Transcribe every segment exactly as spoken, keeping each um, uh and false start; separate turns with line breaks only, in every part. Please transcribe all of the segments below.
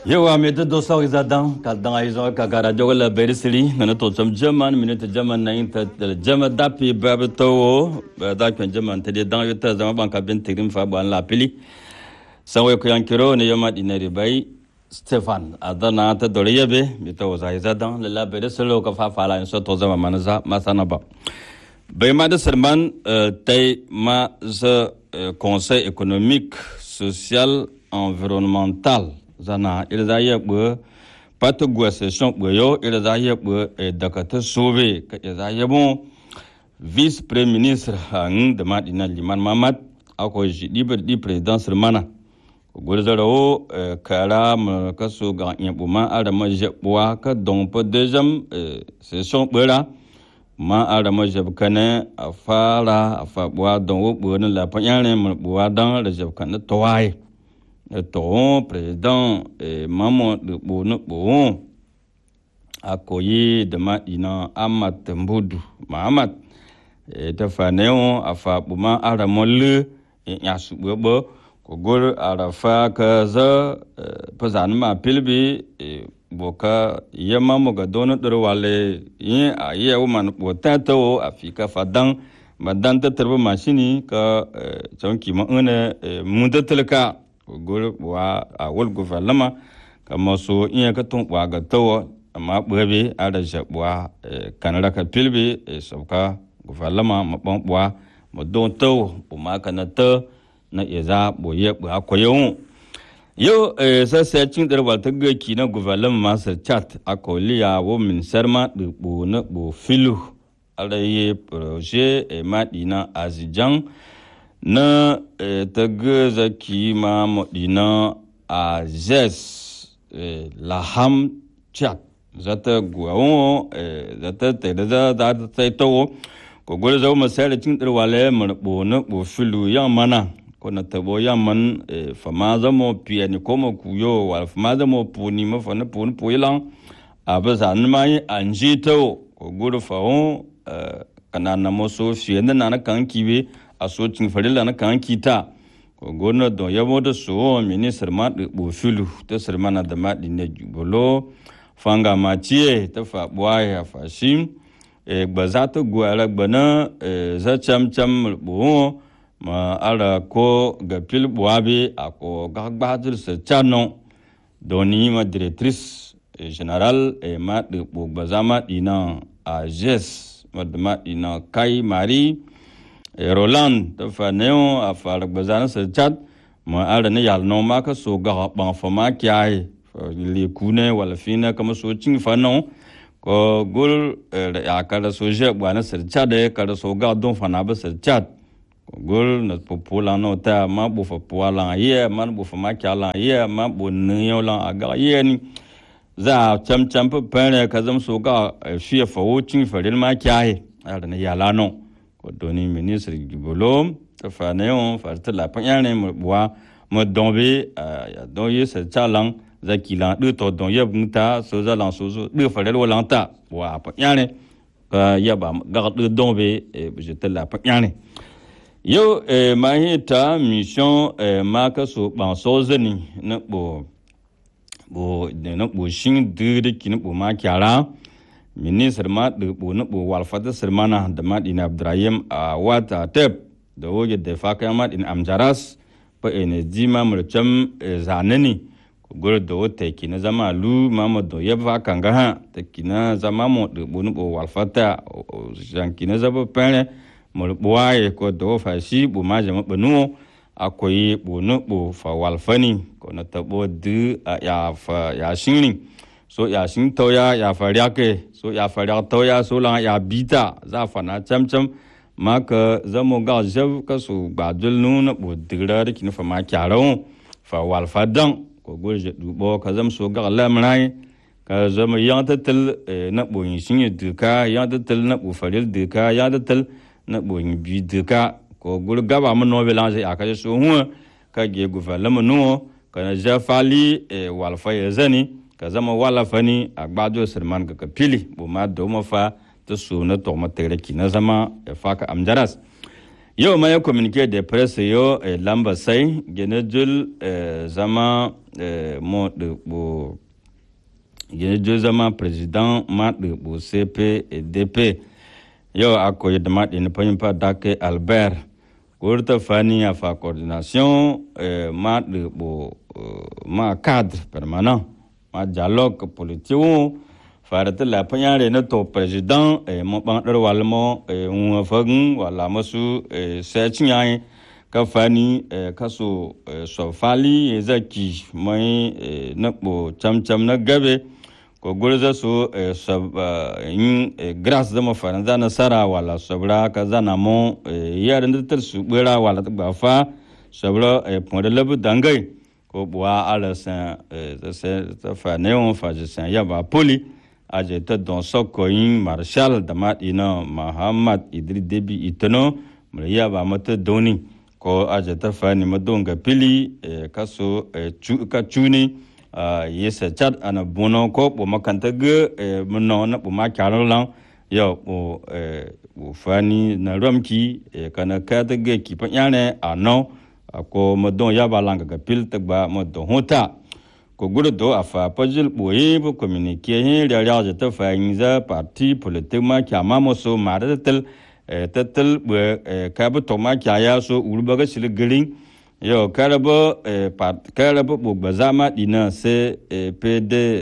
Yawa mai da dosa wa zadan kaldan ai zo ka gara jogola berisili na to sam jaman minute jaman na inta jama dapi babto da kan jaman te dan yota zama ban ka ben tirim fa ban la pili sanwe ko yankiro ne yoma dinari bai Stefan adana ta doriyebe mi to za zadan la berisilo ka fa fala in so to zama manza masana ba bai ma da serman tai ma ce conseil économique social environnemental zana ilza yebbe pat gwa session boyo ilza yebbe dakata sobe ka ilza yebon vice premier ministre han de madina liman mamad ako jidi di president sermana gulzaro kara ma kaso ga yebuma arama jebwa ka don pa deuxième session bera ma arama jebkane afara afabwa don wo bona la panyane mo bwa dan le jebkane toai ton président maman de bono bon akoyi de madina amat mbudu mahamat te faneo afa buma aramol ya subo ko gor arafa ka za pazan ma pilbi boka yama mo ga dono doro wale yin aye o man botato afika fadan madan ta terba machini ka chonki ma une mundatlaka gol wa a wol gouvernement kama so iya ka ton wa ga tawo amma bobe ada jabwa kanara ka pilbe sauka gouvernement ma bon bwa mo don tawo o ma kana ta na iza boye ba koyon yo sa sa cin dar walta ga ki na gouvernement masar chat akoliya wo min sarma de bo na bo filu alaye projet e madina azijan na taga zaki ma modina a jes laham chat zata guawon zata tada da ta to ko gole zo masala cin dirwale mun bo na bo filu yan mana ko na tabo yan man fama zamo piani ko mo kuyo wal fama zamo puni ma fa na pun puilan abaza nmai anji to ko gole fa on kana na mo so fienda na kan kiwe a socin farilla na kan kita ko gona don yabo da so minister ma de bofilu ta sermana da ma dinne bolo fanga matie ta fa boya fashim e gbazata gwara gbana za cham cham bo ma ala ko ga pil boabe ako gagbadir se chano doni ma directrice générale e ma de bo gbazama dina a jes ma de ma dina kai mari Roland ta faneo a fara bazana sa chat ma ala ne yal no ma ka so ga ban fa ma kyai li kune wala fina kama so cin fa no ko gol ya ka so je bwana sa chat de ka so ga don fa na ba sa chat gol na popola no ta ma bu fa poala ye man bu fa ma kyala ye ma bu ne yo la aga ye ni za cham cham pa pere ka zam so ga fi fa wo cin fa rin ma kyai ala ne yala no ko doni ministre Gibolom ta faneo farta la panyane mo bwa mo dombe ya doye se chalang zakila de to don yebunta so za lan so so de farel walanta bwa panyane ka yaba ga de dombe e je te la panyane yo e mahita mission e maka so ban so zani na bo bo de na bo shin de de kin bo ma kyara ministre ma de bo na bo walfata sermana da madina Abdrahim a wata tep da woge da faka ma din amjaras pa ene jima murcham zanani ko gor da wata kina zama lu mama do yaba kanga ha ta kina zama mo de bo na bo walfata jan kina zaba pene mo bo ai ko do fa shi bo ma jama banu akoyi bo na bo fa walfani ko na tabo de ya fa ya shini so ya shin toya ya fariya ke so ya fariya toya so la ya bita za fana cham cham maka zamo ga jav ka so badul nun bo digra kin fa ma kyaro fa wal fadan ko golje du bo ka zam so ga lamrai ka zam yanta tel na bo yin shin duka yanta tel na bo faril duka yanta tel na bo yin bi duka ko gol gaba mo no belange ya ka so hu ka ge gouvernement no ka ja fali wal fa yazani ka zama wala fani a gbado sirman ga kapili bo ma do ma fa ta so na to ma tere ki na zama ya faka amjaras Yo ma ya communiqué de presse yo eh, lamba sai genejul eh, zama eh, mo de bo genejul zama président ma de bo C P et D P yo akoy de ma de pa dake Albert Courte fani a fa coordination eh, ma de bo uh, ma cadre permanent ma dialogue politique farata la panyare na to président eh, mo ban dar walmo eh, un fagun wala masu eh, sai cinyai ka fani eh, kaso eh, so fali e zaki mai eh, na bo cham cham na gabe ko gurza so eh, sab uh, in eh, grâce da mafaranza na sara wala sabra ka zana mo eh, yaran da tar su bera wala ta bafa sabra eh, ponda labu dangai ko bua ala sa eh, sa sa fa ne on fa je sa ya ba poli aje ta don sokoyin marshal da madina Muhammad Idris Debi Itano mriya ba mata doni ko aje ta fani madonga pili e kaso e chu ka chuni a yesa chat ana bono ko bo makanta ge e mono na bo ma kyarolan yo bo e bo fani na ramki e kana ka ta ge ki panyane ano ko madon ya ba langa ga pil ta ba madon hota ko gudu do afa pajil boye bu communiquer hin ya ya ta fa inza parti politique ma kyama moso mara tel tatel bu ka bu to ma kyaya so ulba ga sil green yo karabo part karabo bu bazama dina se pd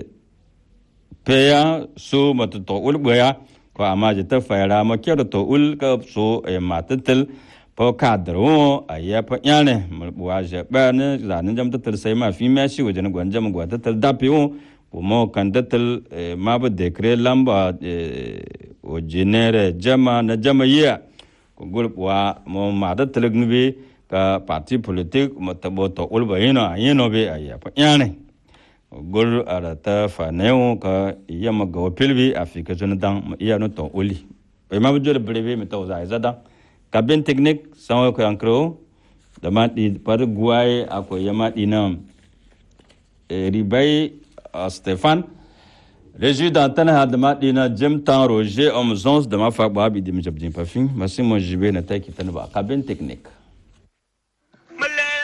peya so mat to ulba ya ko ama ta fa ra ma kyado to ul ka so matatel po kadro aya pa nyane mulwa je ba ne zanin jam ta sai ma fi ma shi wajen gwanjam gwa ta da piwo po mo kan ta ma ba decret lamba o genere jama na jama ya ko gulwa mo ma da telgnibe ka parti politique mo ta bo to ulba yino yino be aya pa nyane gol ara ta fa neo ka yama go pilbi afika jona dan ya no to uli e ma bu jole breve mi to za izada cabine technique sans que encro demande par guay ako yamadi na ribay Stéphane régie d'antenne ha demande na jem tan Roger om zons de ma fa ba bi dim jabdin pafin masi mo jibe na ta ki tan ba cabine technique